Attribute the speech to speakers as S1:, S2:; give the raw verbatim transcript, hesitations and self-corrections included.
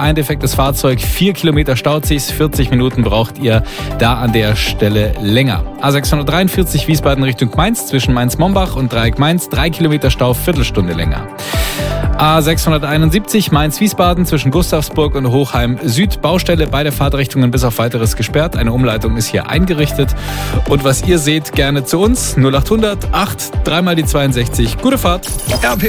S1: ein defektes Fahrzeug, vier Kilometer staut sich, vierzig Minuten braucht ihr da an der Stelle länger. A sechshundertdreiundvierzig Wiesbaden Richtung Mainz zwischen Mainz-Mombach und Dreieck Mainz, drei Kilometer Stau, Viertelstunde länger. A sechshunderteinundsiebzig Mainz-Wiesbaden zwischen Gustavsburg und Hochheim Süd, Baustelle, beide Fahrtrichtungen bis auf weiteres gesperrt. Eine Umleitung ist hier eingerichtet. Und was ihr seht, gerne zu uns. null achthundert acht, dreimal die zweiundsechzig. Gute Fahrt.
S2: R P